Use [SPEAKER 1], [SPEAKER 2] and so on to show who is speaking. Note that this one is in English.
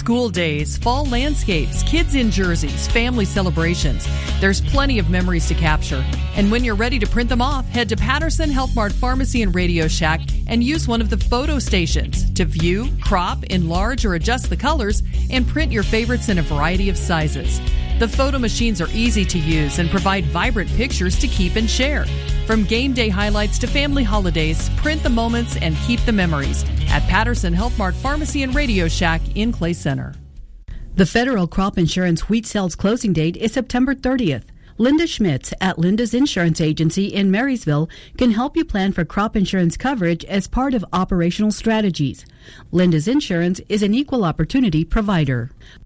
[SPEAKER 1] School days, fall landscapes, kids in jerseys, family celebrations. There's plenty of memories to capture. And when you're ready to print them off, head to Patterson Health Mart Pharmacy and Radio Shack and use one of the photo stations to view, crop, enlarge, or adjust the colors and print your favorites in a variety of sizes. The photo machines are easy to use and provide vibrant pictures to keep and share. From game day highlights to family holidays, print the moments and keep the memories at Patterson Health Mart Pharmacy and Radio Shack in Clay Center.
[SPEAKER 2] The federal crop insurance wheat sales closing date is September 30th. Linda Schmitz at Linda's Insurance Agency in Marysville can help you plan for crop insurance coverage as part of operational strategies. Linda's Insurance is an equal opportunity provider.